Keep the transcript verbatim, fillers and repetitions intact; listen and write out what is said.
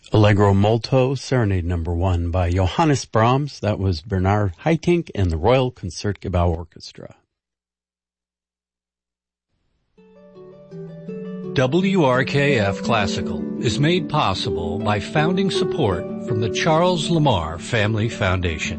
Allegro Molto, Serenade Number One by Johannes Brahms. That was Bernard Haitink and the Royal Concertgebouw Orchestra. W R K F Classical is made possible by founding support from the Charles Lamar Family Foundation.